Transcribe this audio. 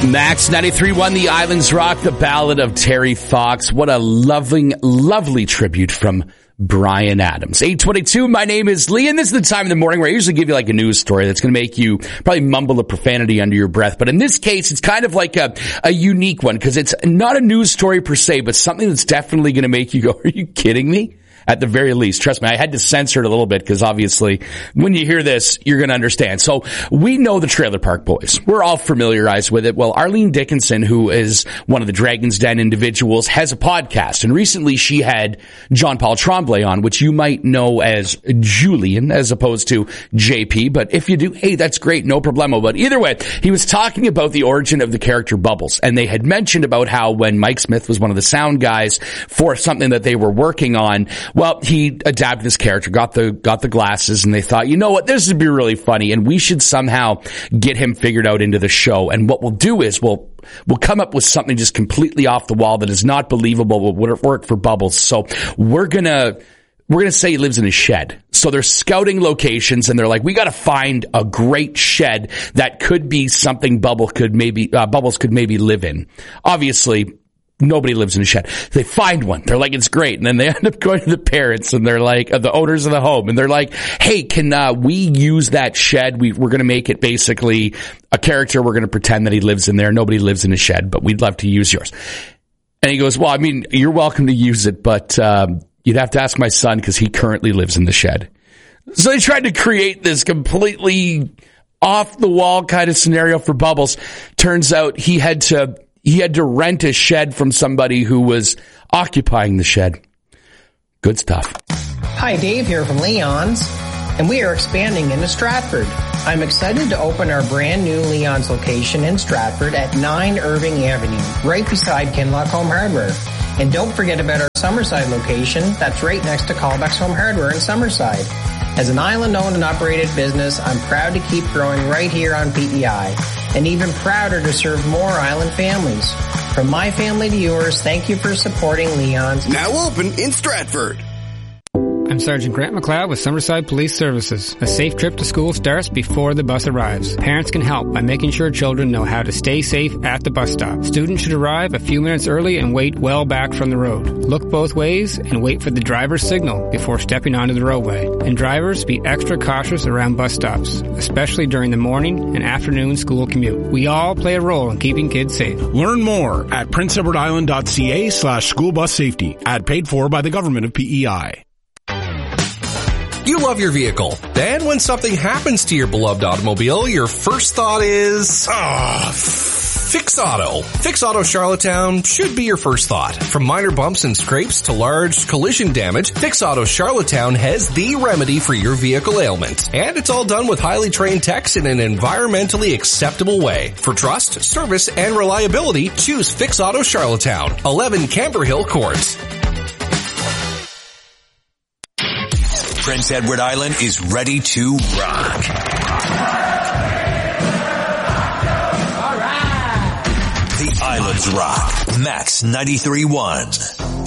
Max 93.1, The Islands Rock, the Ballad of Terry Fox. What a lovely tribute from Bryan Adams. 8:22, my name is Lee, and this is the time of the morning where I usually give you like a news story that's going to make you probably mumble a profanity under your breath. But in this case, it's kind of like a unique one because it's not a news story per se, but something that's definitely going to make you go, are you kidding me? At the very least. Trust me, I had to censor it a little bit because obviously when you hear this, you're going to understand. So we know the Trailer Park Boys. We're all familiarized with it. Well, Arlene Dickinson, who is one of the Dragon's Den individuals, has a podcast. And recently she had John Paul Tremblay on, which you might know as Julian as opposed to JP. But if you do, hey, that's great. No problemo. But either way, he was talking about the origin of the character Bubbles. And they had mentioned about how when Mike Smith was one of the sound guys for something that they were working on, well, he adapted his character, got the glasses, and they thought, you know what, this would be really funny, and we should somehow get him figured out into the show. And what we'll do is we'll come up with something just completely off the wall that is not believable, but would work for Bubbles. So we're gonna say he lives in a shed. So they're scouting locations, and they're like, we got to find a great shed that could be something Bubbles could maybe live in. Obviously, nobody lives in a shed. They find one. They're like, it's great. And then they end up going to the parents, and they're like, the owners of the home, and they're like, hey, can we use that shed? We're going to make it basically a character. We're going to pretend that he lives in there. Nobody lives in a shed, but we'd love to use yours. And he goes, well, I mean, you're welcome to use it, but you'd have to ask my son because he currently lives in the shed. So they tried to create this completely off-the-wall kind of scenario for Bubbles. Turns out he had to rent a shed from somebody who was occupying the shed. Good stuff. Hi, Dave here from Leon's, and we are expanding into Stratford. I'm excited to open our brand new Leon's location in Stratford at 9 Irving Avenue, right beside Kinloch Home Hardware. And don't forget about our Summerside location that's right next to Callbacks Home Hardware in Summerside. As an island-owned and operated business, I'm proud to keep growing right here on PEI, and even prouder to serve more island families. From my family to yours, thank you for supporting Leon's. Now open in Stratford. I'm Sergeant Grant McLeod with Summerside Police Services. A safe trip to school starts before the bus arrives. Parents can help by making sure children know how to stay safe at the bus stop. Students should arrive a few minutes early and wait well back from the road. Look both ways and wait for the driver's signal before stepping onto the roadway. And drivers, be extra cautious around bus stops, especially during the morning and afternoon school commute. We all play a role in keeping kids safe. Learn more at princeedwardisland.ca/schoolbussafety. Ad paid for by the government of PEI. You love your vehicle. Then when something happens to your beloved automobile, your first thought is, Fix Auto. Fix Auto Charlottetown should be your first thought. From minor bumps and scrapes to large collision damage, Fix Auto Charlottetown has the remedy for your vehicle ailment. And it's all done with highly trained techs in an environmentally acceptable way. For trust, service, and reliability, choose Fix Auto Charlottetown, 11 Camber Hill Court. Prince Edward Island is ready to rock. The Islands Rock. Max 93.1.